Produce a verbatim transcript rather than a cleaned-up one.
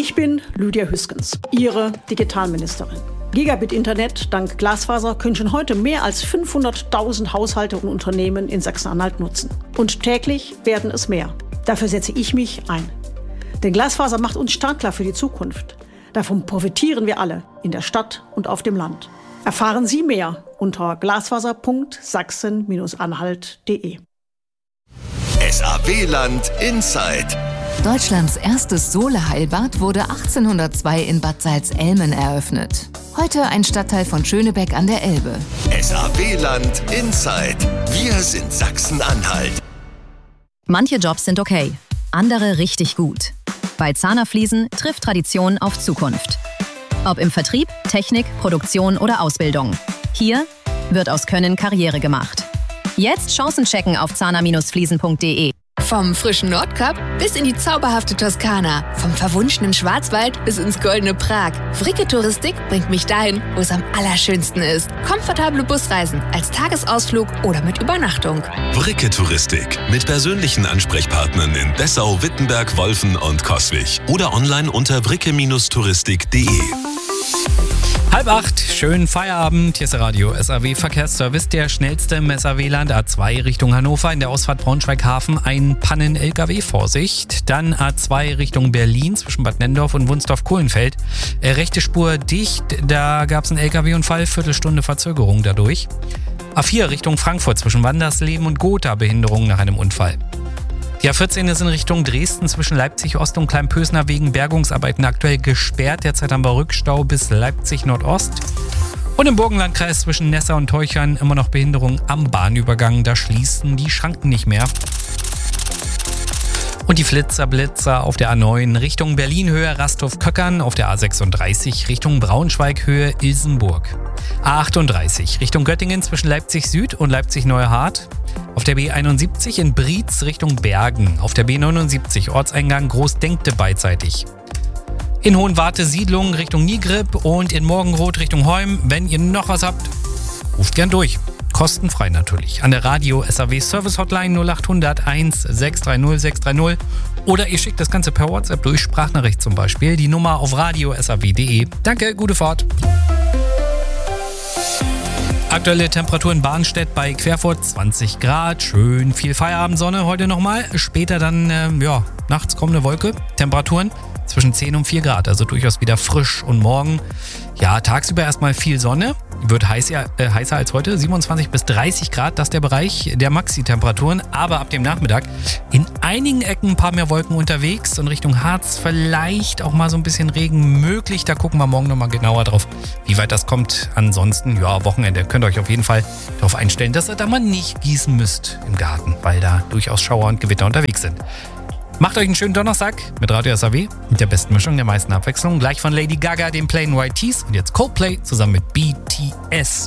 Ich bin Lydia Hüskens, Ihre Digitalministerin. Gigabit-Internet dank Glasfaser können schon heute mehr als fünfhunderttausend Haushalte und Unternehmen in Sachsen-Anhalt nutzen. Und täglich werden es mehr. Dafür setze ich mich ein. Denn Glasfaser macht uns startklar für die Zukunft. Davon profitieren wir alle, in der Stadt und auf dem Land. Erfahren Sie mehr unter glasfaser punkt sachsen Bindestrich anhalt punkt de. S A W-Land Inside. Deutschlands erstes Sohle-Heilbad wurde achtzehnhundertzwei in Bad Salzelmen eröffnet. Heute ein Stadtteil von Schönebeck an der Elbe. S A W-Land Inside. Wir sind Sachsen-Anhalt. Manche Jobs sind okay, andere richtig gut. Bei Zahner Fliesen trifft Tradition auf Zukunft. Ob im Vertrieb, Technik, Produktion oder Ausbildung. Hier wird aus Können Karriere gemacht. Jetzt Chancen checken auf zahner Bindestrich fliesen punkt de. Vom frischen Nordkap bis in die zauberhafte Toskana. Vom verwunschenen Schwarzwald bis ins goldene Prag. Fricke Touristik bringt mich dahin, wo es am allerschönsten ist. Komfortable Busreisen als Tagesausflug oder mit Übernachtung. Fricke Touristik mit persönlichen Ansprechpartnern in Dessau, Wittenberg, Wolfen und Coswig. Oder online unter fricke Bindestrich touristik punkt de. Halb acht, schönen Feierabend. Hier ist der Radio S A W Verkehrsservice, der schnellste im S A W-Land. A zwei Richtung Hannover, in der Ausfahrt Braunschweig-Hafen ein Pannen-L K W-Vorsicht. Dann A zwei Richtung Berlin zwischen Bad Nennendorf und Wunsdorf-Kohlenfeld. Äh, rechte Spur dicht, da gab es einen L K W-Unfall, Viertelstunde Verzögerung dadurch. A vier Richtung Frankfurt zwischen Wandersleben und Gotha, Behinderung nach einem Unfall. Die A vierzehn ist in Richtung Dresden zwischen Leipzig Ost und Kleinpösner wegen Bergungsarbeiten aktuell gesperrt. Derzeit haben wir Rückstau bis Leipzig Nordost. Und im Burgenlandkreis zwischen Nessa und Teuchern immer noch Behinderung am Bahnübergang. Da schließen die Schranken nicht mehr. Und die Flitzer-Blitzer auf der A neun Richtung Berlin-Höhe Rasthof-Köckern, auf der A sechsunddreißig Richtung Braunschweig-Höhe Ilsenburg. A achtunddreißig Richtung Göttingen zwischen Leipzig Süd und Leipzig Neuhardt. Auf der B einundsiebzig in Brietz Richtung Bergen. Auf der B neunundsiebzig Ortseingang Großdenkte beidseitig. In Hohenwarte Siedlung Richtung Nigrib und in Morgenroth Richtung Heum. Wenn ihr noch was habt, ruft gern durch. Kostenfrei natürlich. An der Radio S A W Service Hotline null achthundert eins sechs drei null sechs drei null. Oder ihr schickt das Ganze per WhatsApp durch, Sprachnachricht zum Beispiel. Die Nummer auf radio s a w punkt de. Danke, gute Fahrt. Aktuelle Temperatur in Barnstedt bei Querfurt zwanzig Grad. Schön viel Feierabendsonne heute nochmal. Später dann, äh, ja, nachts kommt eine Wolke. Temperaturen zwischen zehn und vier Grad, also durchaus wieder frisch. Und morgen, ja, tagsüber erstmal viel Sonne. Wird heißer, äh, heißer als heute, siebenundzwanzig bis dreißig Grad, das ist der Bereich der Maxi-Temperaturen. Aber ab dem Nachmittag in einigen Ecken ein paar mehr Wolken unterwegs und Richtung Harz vielleicht auch mal so ein bisschen Regen möglich. Da gucken wir morgen nochmal genauer drauf, wie weit das kommt. Ansonsten, ja, Wochenende könnt ihr euch auf jeden Fall darauf einstellen, dass ihr da mal nicht gießen müsst im Garten, weil da durchaus Schauer und Gewitter unterwegs sind. Macht euch einen schönen Donnerstag mit Radio S A W mit der besten Mischung, der meisten Abwechslung. Gleich von Lady Gaga, den Plain White Tees und jetzt Coldplay zusammen mit B T S.